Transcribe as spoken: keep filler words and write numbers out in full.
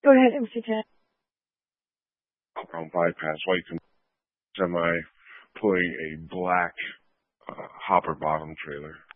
Go ahead, M C ten. On bypass white semi pulling a black uh, hopper bottom trailer.